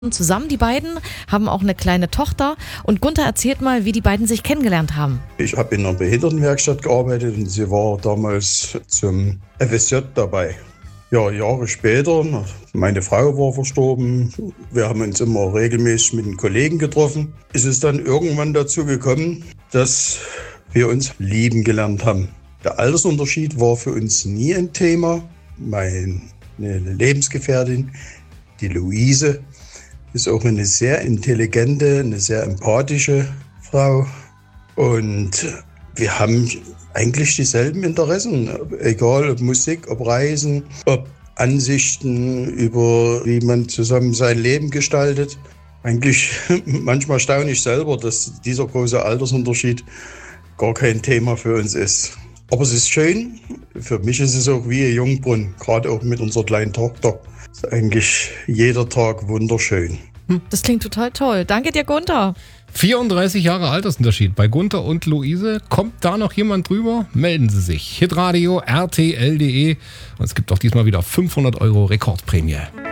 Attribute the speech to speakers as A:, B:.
A: zusammen. Die beiden haben auch eine kleine Tochter. Und Gunther erzählt mal, wie die beiden sich kennengelernt haben.
B: Ich habe in einer Behindertenwerkstatt gearbeitet und sie war damals zum FSJ dabei. Ja, Jahre später, meine Frau war verstorben, wir haben uns immer regelmäßig mit den Kollegen getroffen, ist es dann irgendwann dazu gekommen, dass wir uns lieben gelernt haben. Der Altersunterschied war für uns nie ein Thema. Meine Lebensgefährtin, die Luise, ist auch eine sehr intelligente, eine sehr empathische Frau. Und wir haben eigentlich dieselben Interessen, egal ob Musik, ob Reisen, ob Ansichten über, wie man zusammen sein Leben gestaltet. Eigentlich manchmal staune ich selber, dass dieser große Altersunterschied gar kein Thema für uns ist. Aber es ist schön, für mich ist es auch wie ein Jungbrunnen, gerade auch mit unserer kleinen Tochter. Ist eigentlich jeder Tag wunderschön.
A: Das klingt total toll. Danke dir, Gunther.
C: 34 Jahre Altersunterschied bei Gunther und Luise. Kommt da noch jemand drüber? Melden Sie sich. Hitradio rtl.de. Und es gibt auch diesmal wieder 500 € Rekordprämie.